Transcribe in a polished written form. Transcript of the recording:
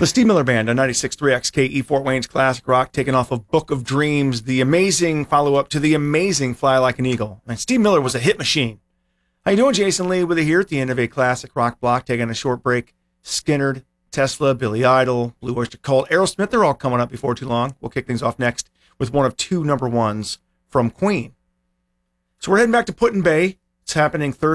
The Steve Miller Band on 96.3 XKE Fort Wayne's Classic Rock, taken off of Book of Dreams, the amazing follow-up to the amazing Fly Like an Eagle. And Steve Miller was a hit machine. How you doing, Jason Lee, with you here at the end of a classic rock block, taking a short break. Skynyrd, Tesla, Billy Idol, Blue Oyster Cult, Aerosmith, they're all coming up before too long. We'll kick things off next with one of two number ones from Queen. So we're heading back to Put-in-Bay. It's happening Thursday.